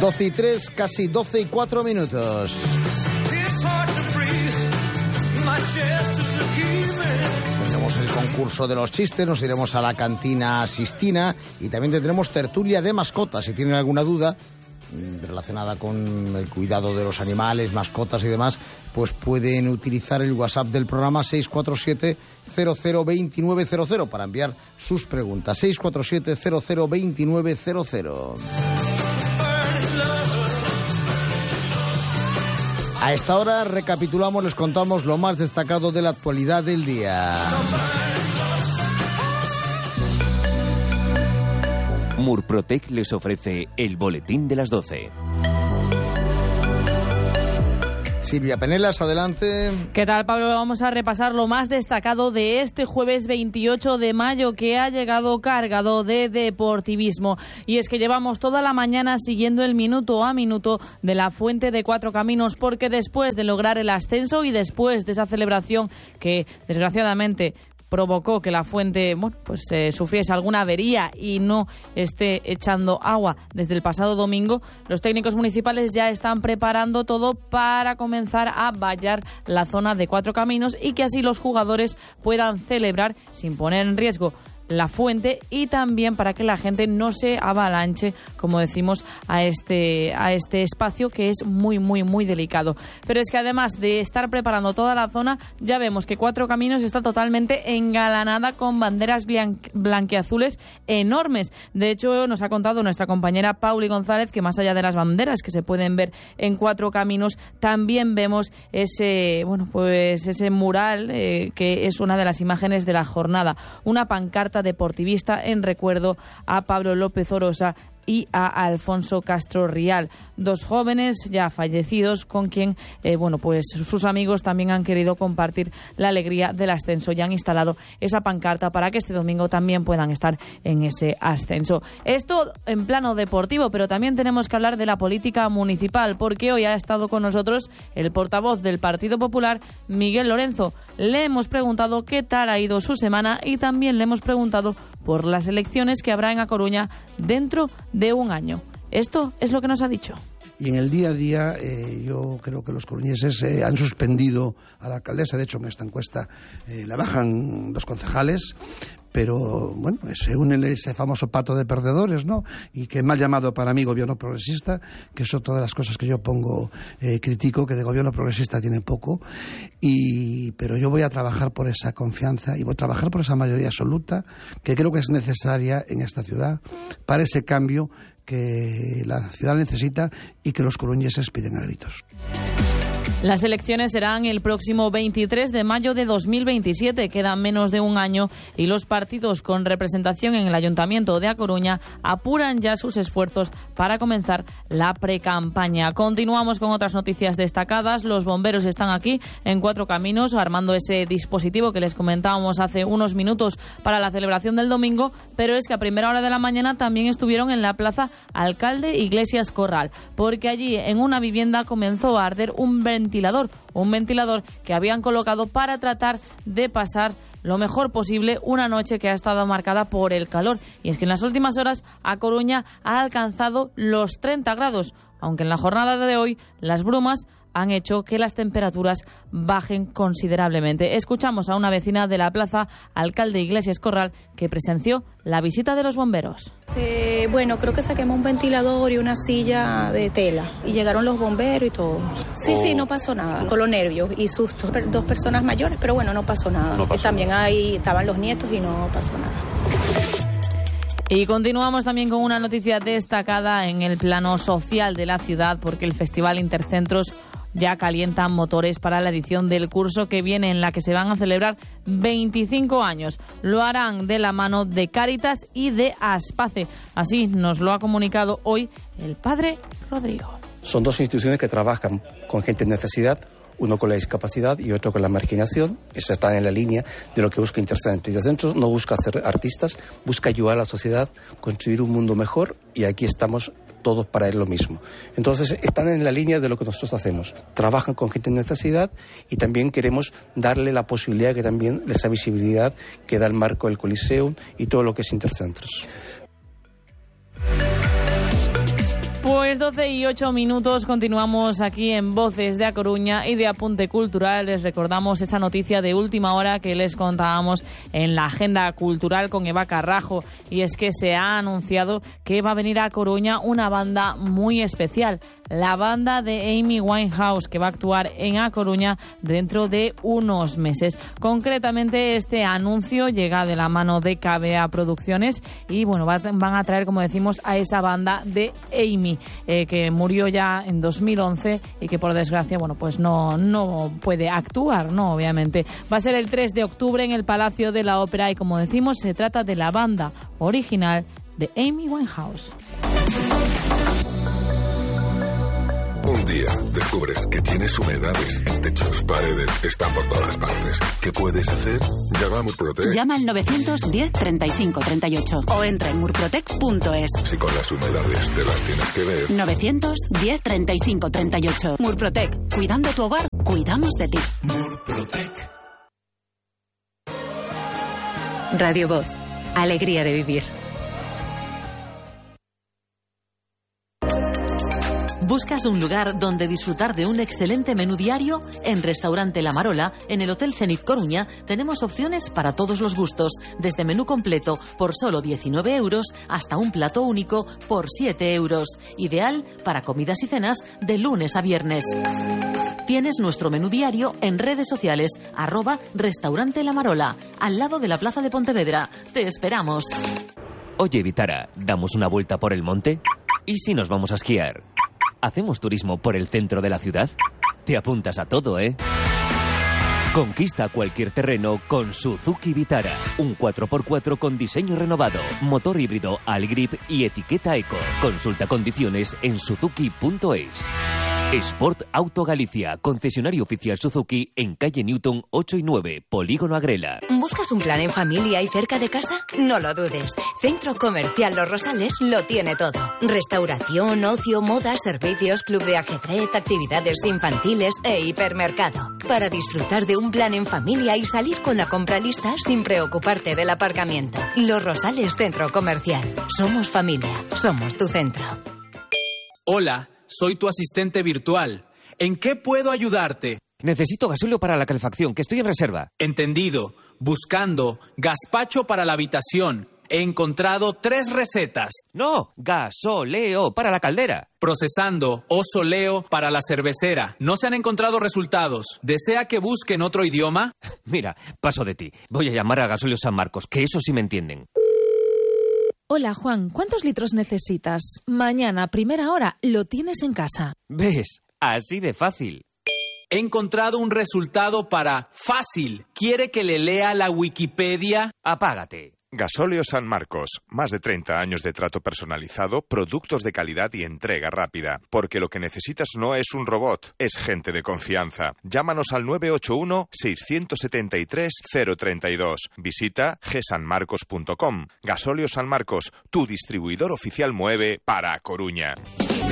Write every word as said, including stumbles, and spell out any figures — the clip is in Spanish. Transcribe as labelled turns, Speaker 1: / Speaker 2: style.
Speaker 1: doce y tres, casi doce y cuatro minutos. Tendremos el concurso de los chistes, nos iremos a la cantina Sistina y también tendremos tertulia de mascotas. Si tienen alguna duda relacionada con el cuidado de los animales, mascotas y demás, pues pueden utilizar el WhatsApp del programa seis cuatro siete, cero cero dos nueve cero cero para enviar sus preguntas. seis cuatro siete, cero cero dos nueve cero cero. A esta hora recapitulamos, les contamos lo más destacado de la actualidad del día.
Speaker 2: Murprotec les ofrece el boletín de las doce.
Speaker 1: Silvia Penelas, adelante.
Speaker 3: ¿Qué tal, Pablo? Vamos a repasar lo más destacado de este jueves veintiocho de mayo, que ha llegado cargado de deportivismo. Y es que llevamos toda la mañana siguiendo el minuto a minuto de la Fuente de Cuatro Caminos, porque después de lograr el ascenso y después de esa celebración que, desgraciadamente, provocó que la fuente bueno, pues eh, sufriese alguna avería y no esté echando agua desde el pasado domingo, los técnicos municipales ya están preparando todo para comenzar a vallar la zona de Cuatro Caminos y que así los jugadores puedan celebrar sin poner en riesgo la fuente y también para que la gente no se avalanche, como decimos, a este a este espacio que es muy, muy, muy delicado. Pero es que además de estar preparando toda la zona, ya vemos que Cuatro Caminos está totalmente engalanada con banderas blan- blanqueazules enormes. De hecho, nos ha contado nuestra compañera Pauli González que más allá de las banderas que se pueden ver en Cuatro Caminos, también vemos ese, bueno, pues ese mural eh, que es una de las imágenes de la jornada, una pancarta deportivista en recuerdo a Pablo López Orosa y a Alfonso Castro Rial, dos jóvenes ya fallecidos con quien, eh, bueno, pues sus amigos también han querido compartir la alegría del ascenso y han instalado esa pancarta para que este domingo también puedan estar en ese ascenso. Esto en plano deportivo, pero también tenemos que hablar de la política municipal, porque hoy ha estado con nosotros el portavoz del Partido Popular, Miguel Lorenzo. Le hemos preguntado qué tal ha ido su semana y también le hemos preguntado por las elecciones que habrá en A Coruña dentro de un año. Esto es lo que nos ha dicho.
Speaker 4: Y en el día a día eh, yo creo que los coruñeses eh, han suspendido a la alcaldesa. De hecho, en esta encuesta eh, la bajan dos concejales, pero bueno, se une ese famoso pato de perdedores, ¿no? Y que mal llamado para mí gobierno progresista, que es otra de las cosas que yo pongo, eh, critico, que de gobierno progresista tiene poco, y pero yo voy a trabajar por esa confianza y voy a trabajar por esa mayoría absoluta que creo que es necesaria en esta ciudad para ese cambio que la ciudad necesita y que los coruñeses piden a gritos.
Speaker 3: Las elecciones serán el próximo veintitrés de mayo de dos mil veintisiete. Quedan menos de un año y los partidos con representación en el Ayuntamiento de A Coruña apuran ya sus esfuerzos para comenzar la precampaña. Continuamos con otras noticias destacadas. Los bomberos están aquí en Cuatro Caminos armando ese dispositivo que les comentábamos hace unos minutos para la celebración del domingo, pero es que a primera hora de la mañana también estuvieron en la plaza Alcalde Iglesias Corral, porque allí en una vivienda comenzó a arder un ventilador ventilador, un ventilador que habían colocado para tratar de pasar lo mejor posible una noche que ha estado marcada por el calor. Y es que en las últimas horas A Coruña ha alcanzado los treinta grados, aunque en la jornada de hoy las brumas han hecho que las temperaturas bajen considerablemente. Escuchamos a una vecina de la plaza Alcalde Iglesias Corral que presenció la visita de los bomberos.
Speaker 5: Eh, bueno, creo que saquemos un ventilador y una silla de tela y llegaron los bomberos y todo. Sí, sí, no pasó nada. Con los nervios y sustos. Dos personas mayores, pero bueno, no pasó nada. No pasó También nada. Ahí estaban los nietos y no pasó nada.
Speaker 3: Y continuamos también con una noticia destacada en el plano social de la ciudad, porque el Festival Intercentros ya calientan motores para la edición del curso que viene, en la que se van a celebrar veinticinco años. Lo harán de la mano de Cáritas y de Aspace. Así nos lo ha comunicado hoy el padre Rodrigo.
Speaker 6: Son dos instituciones que trabajan con gente en necesidad, uno con la discapacidad y otro con la marginación. Eso está en la línea de lo que busca Intercentros. Intercentros no busca hacer artistas, busca ayudar a la sociedad, construir un mundo mejor, y aquí estamos todos para él lo mismo. Entonces están en la línea de lo que nosotros hacemos. Trabajan con gente en necesidad y también queremos darle la posibilidad que también esa visibilidad que da el marco del Coliseum y todo lo que es Intercentros.
Speaker 3: Pues doce y ocho minutos, continuamos aquí en Voces de A Coruña y de Apunte Cultural. Les recordamos esa noticia de última hora que les contábamos en la agenda cultural con Eva Carrajo, y es que se ha anunciado que va a venir a Coruña una banda muy especial, la banda de Amy Winehouse, que va a actuar en A Coruña dentro de unos meses. Concretamente, este anuncio llega de la mano de K B A Producciones y bueno, va, van a traer, como decimos, a esa banda de Amy, Eh, que murió ya en dos mil once y que por desgracia, bueno, pues no, no puede actuar, ¿no? Obviamente. Va a ser el tres de octubre en el Palacio de la Ópera y, como decimos, se trata de la banda original de Amy Winehouse.
Speaker 7: Un día descubres que tienes humedades en techos, paredes, están por todas partes. ¿Qué puedes hacer? Llama a Murprotec.
Speaker 8: Llama al novecientos diez treinta y cinco treinta y ocho o entra en murprotec punto es.
Speaker 7: Si con las humedades te las tienes que ver.
Speaker 8: novecientos diez treinta y cinco treinta y ocho. Murprotec. Cuidando tu hogar, cuidamos de ti.
Speaker 9: Murprotec.
Speaker 10: Radio Voz. Alegría de vivir.
Speaker 11: ¿Buscas un lugar donde disfrutar de un excelente menú diario? En Restaurante La Marola, en el Hotel Zenit Coruña, tenemos opciones para todos los gustos, desde menú completo por solo diecinueve euros hasta un plato único por siete euros, ideal para comidas y cenas de lunes a viernes. Tienes nuestro menú diario en redes sociales, arroba Restaurante La Marola, al lado de la Plaza de Pontevedra. Te esperamos.
Speaker 2: Oye, Vitara, ¿damos una vuelta por el monte? ¿Y si nos vamos a esquiar? ¿Hacemos turismo por el centro de la ciudad? Te apuntas a todo, ¿eh? Conquista cualquier terreno con Suzuki Vitara. Un cuatro por cuatro con diseño renovado, motor híbrido Allgrip y etiqueta Eco. Consulta condiciones en suzuki punto es. Sport Auto Galicia, concesionario oficial Suzuki en calle Newton ocho y nueve, Polígono Agrela.
Speaker 10: ¿Buscas un plan en familia y cerca de casa? No lo dudes. Centro Comercial Los Rosales lo tiene todo. Restauración, ocio, moda, servicios, club de ajedrez, actividades infantiles e hipermercado. Para disfrutar de un plan en familia y salir con la compra lista sin preocuparte del aparcamiento. Los Rosales Centro Comercial. Somos familia. Somos tu centro.
Speaker 12: Hola. Soy tu asistente virtual. ¿En qué puedo ayudarte?
Speaker 2: Necesito gasóleo para la calefacción, que estoy en reserva.
Speaker 12: Entendido. Buscando gazpacho para la habitación. He encontrado tres recetas.
Speaker 2: No, gasóleo para la caldera.
Speaker 12: Procesando osoleo para la cervecera. No se han encontrado resultados. ¿Desea que busque en otro idioma?
Speaker 2: Mira, paso de ti. Voy a llamar a Gasóleo San Marcos, que eso sí me entienden.
Speaker 13: Hola, Juan, ¿cuántos litros necesitas? Mañana, primera hora, lo tienes en casa.
Speaker 2: ¿Ves? Así de fácil.
Speaker 12: He encontrado un resultado para fácil. ¿Quiere que le lea la Wikipedia?
Speaker 2: Apágate.
Speaker 14: Gasóleo San Marcos. Más de treinta años de trato personalizado, productos de calidad y entrega rápida. Porque lo que necesitas no es un robot, es gente de confianza. Llámanos al nueve ocho uno, seis siete tres, cero tres dos. Visita ge san marcos punto com. Gasóleo San Marcos, tu distribuidor oficial Moeve para Coruña.